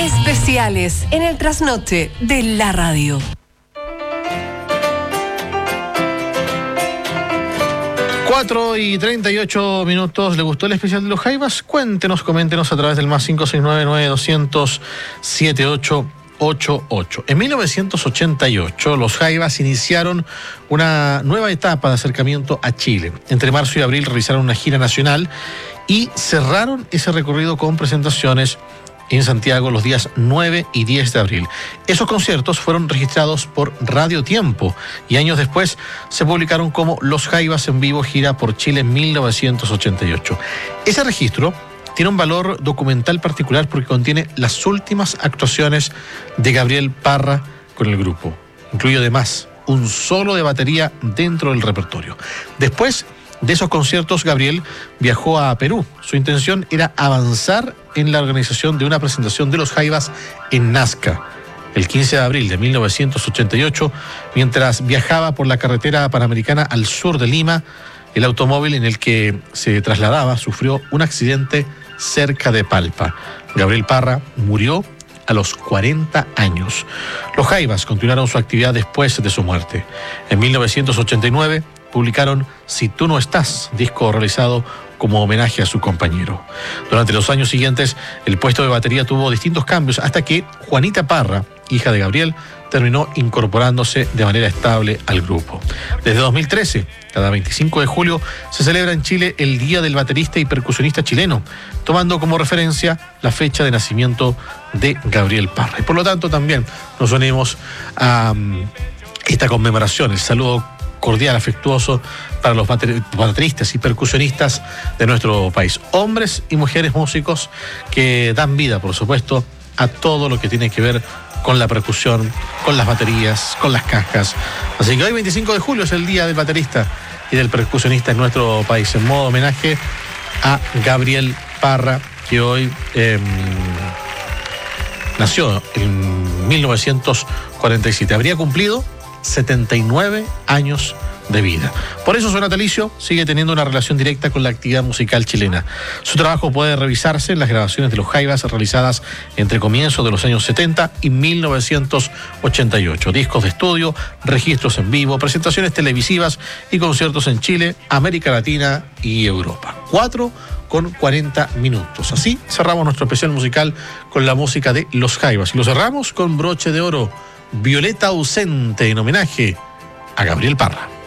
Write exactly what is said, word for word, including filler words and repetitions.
Especiales en el trasnoche de la radio. cuatro y treinta y ocho minutos. ¿Le gustó el especial de los Jaivas? Cuéntenos, coméntenos a través del más cinco seis nueve nueve doscientos setenta y ocho ochenta y ocho. En mil novecientos ochenta y ocho, los Jaivas iniciaron una nueva etapa de acercamiento a Chile. Entre marzo y abril realizaron una gira nacional y cerraron ese recorrido con presentaciones en Santiago los días nueve y diez de abril. Esos conciertos fueron registrados por Radio Tiempo y años después se publicaron como Los Jaivas en vivo, gira por Chile en mil novecientos ochenta y ocho. Ese registro tiene un valor documental particular porque contiene las últimas actuaciones de Gabriel Parra con el grupo. Incluye además un solo de batería dentro del repertorio. Después de esos conciertos, Gabriel viajó a Perú. Su intención era avanzar en la organización de una presentación de los Jaivas en Nazca. El quince de abril de mil novecientos ochenta y ocho, mientras viajaba por la carretera panamericana al sur de Lima, el automóvil en el que se trasladaba sufrió un accidente cerca de Palpa. Gabriel Parra murió a los cuarenta años. Los Jaivas continuaron su actividad después de su muerte. En mil novecientos ochenta y nueve publicaron Si tú no estás, disco realizado como homenaje a su compañero. Durante los años siguientes, el puesto de batería tuvo distintos cambios hasta que Juanita Parra, hija de Gabriel, terminó incorporándose de manera estable al grupo. Desde dos mil trece, cada veinticinco de julio, se celebra en Chile el Día del Baterista y Percusionista Chileno, tomando como referencia la fecha de nacimiento de Gabriel Parra. Y por lo tanto también nos unimos a um, esta conmemoración, el saludo cordial, afectuoso para los bateristas y percusionistas de nuestro país. Hombres y mujeres músicos que dan vida, por supuesto, a todo lo que tiene que ver con la percusión, con las baterías, con las cajas. Así que hoy, veinticinco de julio, es el Día del Baterista y del Percusionista en nuestro país, en modo homenaje a Gabriel Parra, que hoy eh, nació en mil novecientos cuarenta y siete. Habría cumplido setenta y nueve años de vida. Por eso su natalicio sigue teniendo una relación directa con la actividad musical chilena. Su trabajo puede revisarse en las grabaciones de los Jaivas realizadas entre comienzos de los años setenta y mil novecientos ochenta y ocho. Discos de estudio, registros en vivo, presentaciones televisivas y conciertos en Chile, América Latina y Europa. Cuatro con cuarenta minutos. Así cerramos nuestro especial musical con la música de los Jaivas. Y lo cerramos con broche de oro, Violeta ausente, en homenaje a Gabriel Parra.